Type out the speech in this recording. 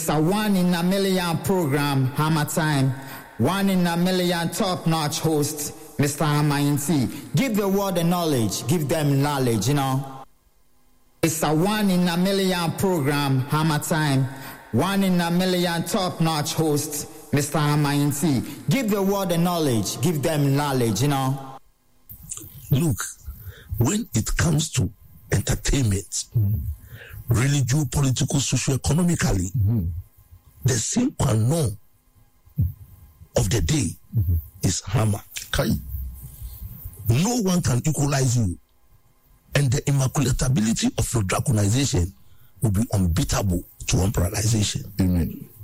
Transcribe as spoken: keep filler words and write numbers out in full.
It's a one in a million program, Hammer Time. One in a million top-notch host, Mister Hammer Inti. Give the world the knowledge, give them knowledge, you know. It's a one in a million program, Hammer Time. One in a million top-notch host, Mister Hammer Inti. Give the world the knowledge, give them knowledge, you know. Look, when it comes to entertainment, mm. religious, political, socio-economically, mm. the same canon of the day mm-hmm. is Hammer. Kai. No one can equalize you. And the immaculatability of your draconization will be unbeatable to unpluralization. Amen.